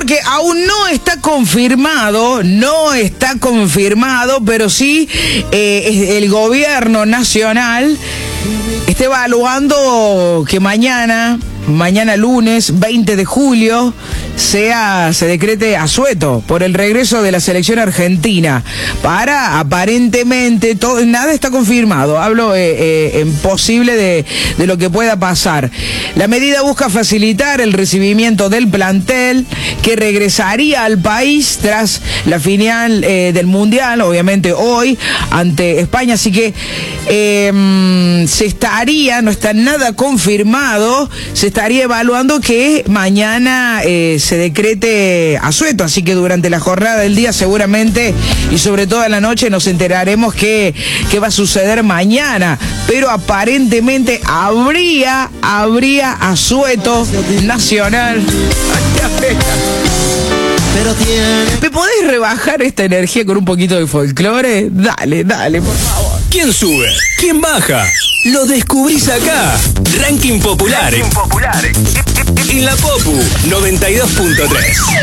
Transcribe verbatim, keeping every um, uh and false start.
porque aún no está confirmado, no está confirmado, pero sí eh, el gobierno nacional está evaluando que mañana, mañana lunes veinte de julio, sea, se decrete asueto por el regreso de la selección argentina. Para, aparentemente, todo, nada está confirmado. Hablo eh, eh, en posible de, de lo que pueda pasar. La medida busca facilitar el recibimiento del plantel que regresaría al país tras la final eh, del Mundial, obviamente hoy, ante España. Así que eh, se estaría, no está nada confirmado, se estaría evaluando que mañana eh, se decrete asueto, así que durante la jornada del día seguramente y sobre todo en la noche nos enteraremos qué, qué va a suceder mañana, pero aparentemente habría, habría asueto nacional. ¿Me podés rebajar esta energía con un poquito de folclore? Dale, dale, por favor. ¿Quién sube? ¿Quién baja? Lo descubrís acá. Ranking Popular. Ranking Popular. En la Popu noventa y dos punto tres.